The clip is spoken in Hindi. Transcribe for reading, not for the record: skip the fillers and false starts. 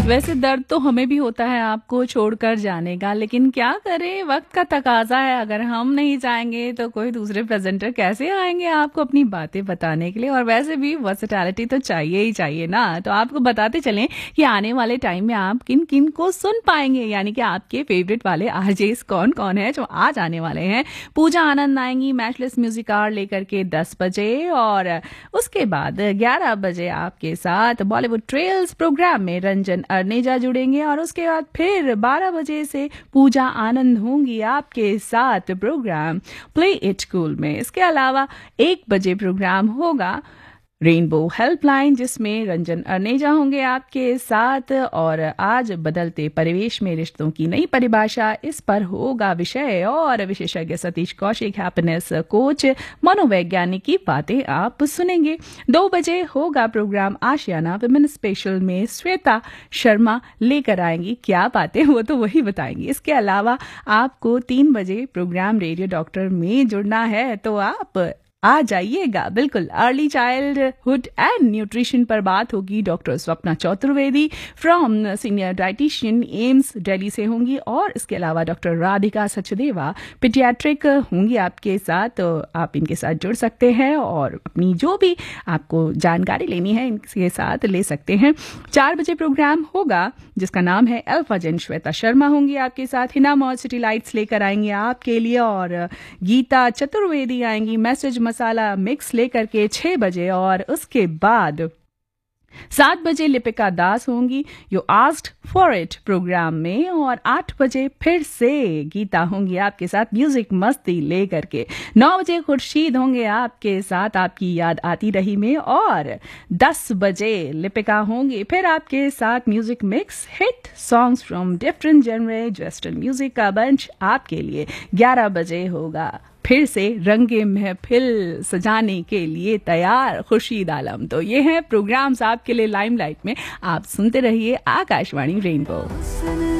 वैसे दर्द तो हमें भी होता है आपको छोड़कर जाने का, लेकिन क्या करें, वक्त का तकाजा है। अगर हम नहीं जाएंगे तो कोई दूसरे प्रेजेंटर कैसे आएंगे आपको अपनी बातें बताने के लिए। और वैसे भी वर्सेटैलिटी तो चाहिए ही चाहिए ना। तो आपको बताते चलें कि आने वाले टाइम में आप किन किन को सुन पाएंगे, यानी कि आपके फेवरेट वाले आरजेस कौन कौन है जो आज आने वाले हैं। पूजा आनंद आएंगी मैचलेस म्यूजिक आवर लेकर के 10 बजे, और उसके बाद 11 बजे आपके साथ बॉलीवुड ट्रेल्स प्रोग्राम में रंजन अर्नेजा जुड़ेंगे, और उसके बाद फिर 12 बजे से पूजा आनंद होंगी आपके साथ प्रोग्राम प्ले इट कूल में। इसके अलावा 1 बजे प्रोग्राम होगा रेनबो हेल्पलाइन, जिसमें रंजन अर्नेजा होंगे आपके साथ। और आज बदलते परिवेश में रिश्तों की नई परिभाषा, इस पर होगा विषय, और विशेषज्ञ सतीश कौशिक हैप्पीनेस कोच मनोवैज्ञानिक की बातें आप सुनेंगे। 2 बजे होगा प्रोग्राम आशियाना विमेन स्पेशल में श्वेता शर्मा लेकर आएंगी क्या बातें, वो तो वही बताएंगी। इसके अलावा आपको 3 बजे प्रोग्राम रेडियो डॉक्टर में जुड़ना है, तो आप आ जाइएगा। बिल्कुल, अर्ली चाइल्डहुड एंड न्यूट्रिशन पर बात होगी। Doctor Swapna Chaturvedi from senior dietitian AIIMS Delhi से होंगी, और इसके अलावा डॉक्टर राधिका सचदेवा पीडियाट्रिक होंगी आपके साथ। तो आप इनके साथ जुड़ सकते हैं और अपनी जो भी आपको जानकारी लेनी है इनके साथ ले सकते हैं। 4 बजे प्रोग्राम होगा जिसका नाम है अल्फा जेन, श्वेता शर्मा होंगी आपके साथ। हिना मॉल सिटी लाइट्स लेकर आएंगे आपके लिए, और गीता चतुर्वेदी आएंगी मैसेज मसाला मिक्स लेकर के 6 बजे। और उसके बाद 7 बजे लिपिका दास होंगी you asked for it programme में, और 8 बजे फिर से गीता होंगी आपके साथ म्यूजिक मस्ती लेकर के। 9 बजे खुर्शीद होंगे आपके साथ आपकी याद आती रही में, और 10 बजे लिपिका होंगी फिर आपके साथ music mix hit songs from different genre western music का बंच आपके लिए। 11 बजे होगा फिर से रंगे महफिल सजाने के लिए तैयार खुर्शीद आलम। तो ये हैं प्रोग्राम्स आपके लिए लाइमलाइट में। आप सुनते रहिए आकाशवाणी रेनबो।